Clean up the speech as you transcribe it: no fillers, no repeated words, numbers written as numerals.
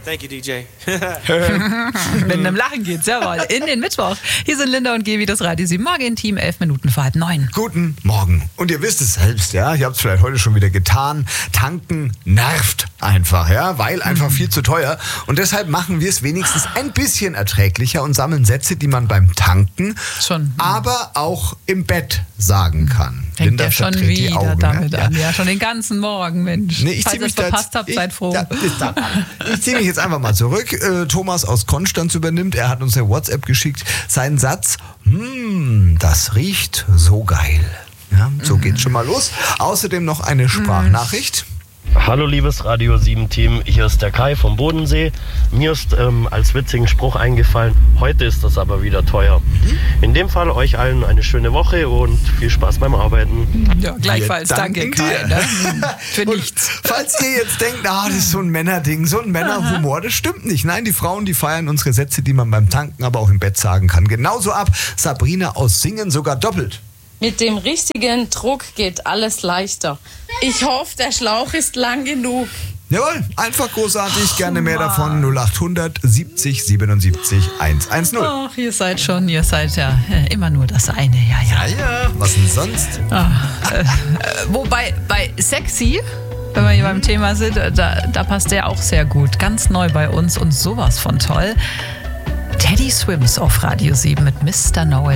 Thank you, DJ. Mit einem Lachen geht's, jawohl. In den Mittwoch. Hier sind Linda und Gevi, das Radio 7 Morgen-Team, 11 Minuten vor 8:30. Guten Morgen. Und ihr wisst es selbst, ja, ihr habt es vielleicht heute schon wieder getan. Tanken nervt einfach, ja, weil einfach viel zu teuer. Und deshalb machen wir es wenigstens ein bisschen erträglicher und sammeln Sätze, die man beim Tanken, aber auch im Bett sagen kann. Fängt Linda ja schon verdreht die wieder Augen, damit ne? an. Ja, schon den ganzen Morgen, Mensch. Nee, ich Falls zieh ihr es mich da verpasst habt, seid froh. Ich ziehe mich jetzt einfach mal zurück. Thomas aus Konstanz übernimmt. Er hat uns eine WhatsApp geschickt. Seinen Satz, das riecht so geil. Ja, so geht's schon mal los. Außerdem noch eine Sprachnachricht. Hallo liebes Radio 7 Team, hier ist der Kai vom Bodensee. Mir ist als witzigen Spruch eingefallen, heute ist das aber wieder teuer. In dem Fall euch allen eine schöne Woche und viel Spaß beim Arbeiten. Ja, gleichfalls, danke Kai. Ne? Für nichts. Falls ihr jetzt denkt, das ist so ein Männerding, so ein Männerhumor, das stimmt nicht. Nein, die Frauen, die feiern unsere Sätze, die man beim Tanken, aber auch im Bett sagen kann. Genauso ab. Sabrina aus Singen sogar doppelt. Mit dem richtigen Druck geht alles leichter. Ich hoffe, der Schlauch ist lang genug. Jawohl, einfach großartig. Gerne mehr davon. 0800 70 77 110. Ach, ihr seid ja immer nur das eine. Ja. Was denn sonst? Wobei, bei Sexy, wenn wir hier beim Thema sind, da passt der auch sehr gut. Ganz neu bei uns und sowas von toll. Teddy Swims auf Radio 7 mit Mr. Noel.